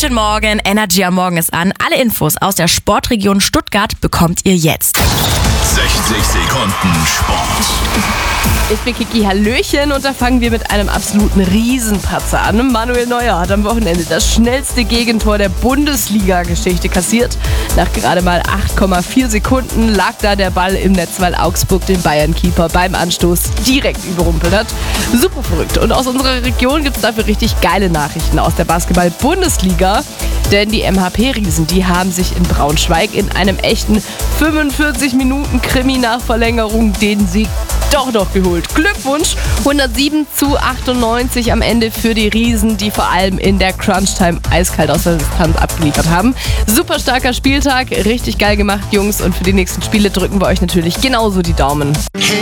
Guten Morgen, Energy am Morgen ist an. Alle Infos aus der Sportregion Stuttgart bekommt ihr jetzt. 60 Sekunden Sport. Ich bin Kiki, Hallöchen, und da fangen wir mit einem absoluten Riesenpatzer an. Manuel Neuer hat am Wochenende das schnellste Gegentor der Bundesliga-Geschichte kassiert. Nach gerade mal 8,4 Sekunden lag da der Ball im Netz, weil Augsburg den Bayern-Keeper beim Anstoß direkt überrumpelt hat. Super verrückt. Und aus unserer Region gibt es dafür richtig geile Nachrichten aus der Basketball-Bundesliga. Denn die MHP-Riesen, die haben sich in Braunschweig in einem echten 45-Minuten-Krimi nach Verlängerung den Sieg doch noch geholt. Glückwunsch, 107:98 am Ende für die Riesen, die vor allem in der Crunch-Time eiskalt aus der Distanz abgeliefert haben. Super starker Spieltag, richtig geil gemacht, Jungs, und für die nächsten Spiele drücken wir euch natürlich genauso die Daumen. Hey.